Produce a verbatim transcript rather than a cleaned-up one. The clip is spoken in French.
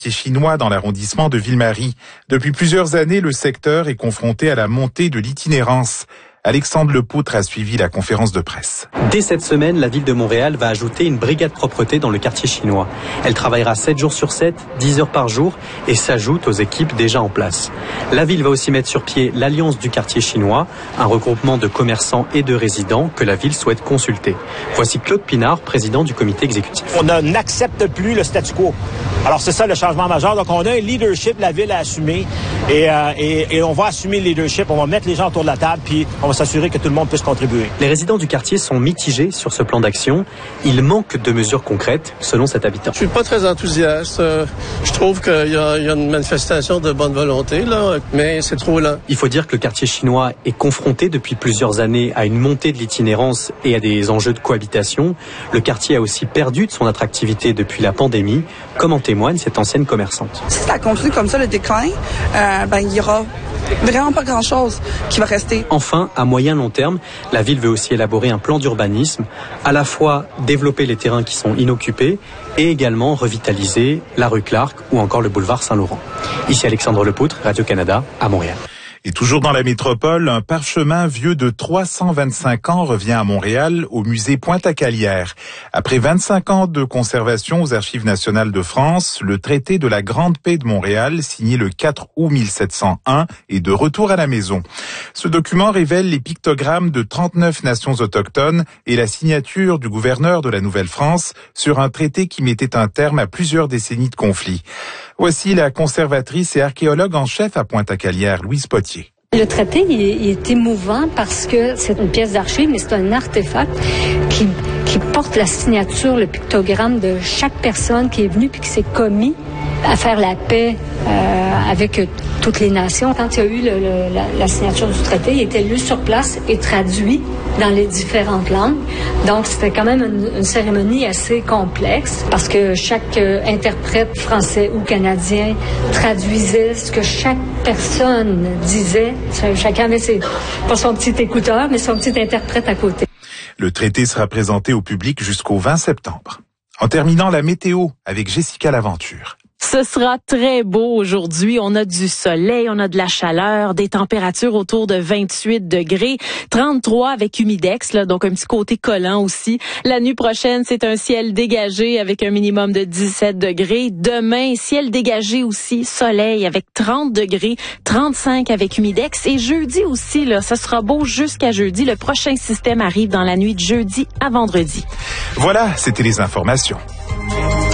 chinois dans l'arrondissement de Ville-Marie. Depuis plusieurs années, le secteur est confronté à la montée de l'itinérance. Alexandre Lepoutre a suivi la conférence de presse. Dès cette semaine, la ville de Montréal va ajouter une brigade propreté dans le quartier chinois. Elle travaillera sept jours sur sept, dix heures par jour et s'ajoute aux équipes déjà en place. La ville va aussi mettre sur pied l'Alliance du quartier chinois, un regroupement de commerçants et de résidents que la ville souhaite consulter. Voici Claude Pinard, président du comité exécutif. On n'accepte plus le statu quo. Alors c'est ça le changement majeur. Donc on a un leadership, la ville a assumé et, euh, et, et on va assumer le leadership. On va mettre les gens autour de la table puis on va s'assurer que tout le monde puisse contribuer. Les résidents du quartier sont mitigés sur ce plan d'action. Il manque de mesures concrètes, selon cet habitant. Je suis pas très enthousiaste. Euh, je trouve qu'il y a, il y a une manifestation de bonne volonté, là, mais c'est trop lent. Il faut dire que le quartier chinois est confronté depuis plusieurs années à une montée de l'itinérance et à des enjeux de cohabitation. Le quartier a aussi perdu de son attractivité depuis la pandémie, comme en témoigne cette ancienne commerçante. Si ça continue comme ça, le déclin, euh, ben, il y aura vraiment pas grand-chose qui va rester. Enfin, à moyen long terme, la ville veut aussi élaborer un plan d'urbanisme, à la fois développer les terrains qui sont inoccupés et également revitaliser la rue Clark ou encore le boulevard Saint-Laurent. Ici Alexandre Lepoutre, Radio-Canada, à Montréal. Et toujours dans la métropole, un parchemin vieux de trois cent vingt-cinq ans revient à Montréal, au musée Pointe-à-Calière. Après vingt-cinq ans de conservation aux Archives nationales de France, le traité de la Grande Paix de Montréal, signé le quatre août mille sept cent un, est de retour à la maison. Ce document révèle les pictogrammes de trente-neuf nations autochtones et la signature du gouverneur de la Nouvelle-France sur un traité qui mettait un terme à plusieurs décennies de conflits. Voici la conservatrice et archéologue en chef à Pointe-à-Calière, Louise Potier. Le traité, il est, il est émouvant parce que c'est une pièce d'archive, mais c'est un artefact qui, qui porte la signature, le pictogramme de chaque personne qui est venue puis qui s'est commis à faire la paix euh, avec toutes les nations. Quand il y a eu le, le, la, la signature du traité, il était lu sur place et traduit dans les différentes langues. Donc, c'était quand même une, une cérémonie assez complexe parce que chaque euh, interprète français ou canadien traduisait ce que chaque personne disait. Chacun avait ses, pas son petit écouteur, mais son petit interprète à côté. Le traité sera présenté au public jusqu'au vingt septembre. En terminant, la météo avec Jessica Laventure. Ce sera très beau aujourd'hui. On a du soleil, on a de la chaleur, des températures autour de vingt-huit degrés, trente-trois avec humidex, là, donc un petit côté collant aussi. La nuit prochaine, c'est un ciel dégagé avec un minimum de dix-sept degrés. Demain, ciel dégagé aussi, soleil avec trente degrés, trente-cinq avec humidex. Et jeudi aussi, là, ça sera beau jusqu'à jeudi. Le prochain système arrive dans la nuit de jeudi à vendredi. Voilà, c'était les informations.